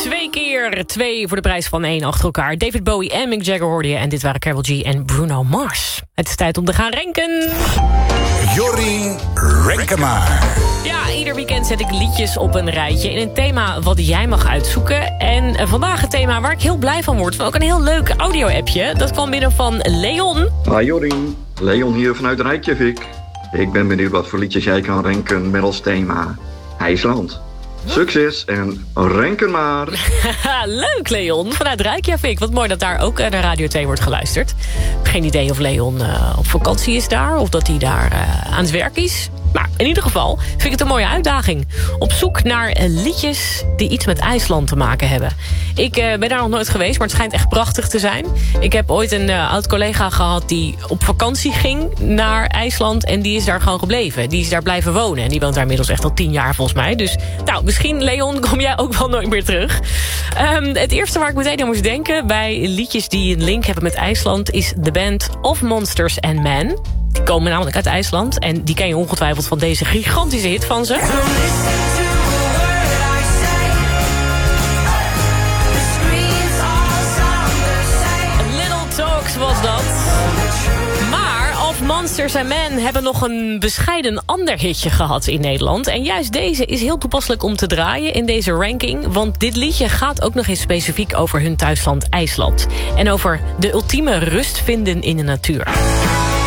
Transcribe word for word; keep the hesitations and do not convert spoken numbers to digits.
Twee keer twee voor de prijs van één achter elkaar. David Bowie en Mick Jagger hoorde je. En dit waren Karol G en Bruno Mars. Het is tijd om te gaan renken. Jorien Renkema. Ja, ieder weekend zet ik liedjes op een rijtje in een thema wat jij mag uitzoeken. En vandaag het thema waar ik heel blij van word. Van ook een heel leuk audio-appje. Dat kwam binnen van Leon. Hi Jorien, Leon hier vanuit Reykjavik. Ik ben benieuwd wat voor liedjes jij kan renken met als thema IJsland. Succes en renken maar. Leuk, Leon, vanuit Reykjavik. Wat mooi dat daar ook naar Radio twee wordt geluisterd. Geen idee of Leon uh, op vakantie is daar, of dat hij daar uh, aan het werk is. Maar in ieder geval vind ik het een mooie uitdaging. Op zoek naar uh, liedjes die iets met IJsland te maken hebben. Ik uh, ben daar nog nooit geweest, maar het schijnt echt prachtig te zijn. Ik heb ooit een uh, oud-collega gehad die op vakantie ging naar IJsland. En die is daar gewoon gebleven. Die is daar blijven wonen. En die woont daar inmiddels echt al tien jaar volgens mij. Dus nou, misschien, Leon, kom jij ook wel nooit meer terug. Um, het eerste waar ik meteen aan moest denken bij liedjes die een link hebben met IJsland is de band Of Monsters and Men. Die komen namelijk uit IJsland. En die ken je ongetwijfeld van deze gigantische hit van ze. Little Talks was dat. Maar Of Monsters and Men hebben nog een bescheiden ander hitje gehad in Nederland. En juist deze is heel toepasselijk om te draaien in deze ranking. Want dit liedje gaat ook nog eens specifiek over hun thuisland IJsland. En over de ultieme rust vinden in de natuur.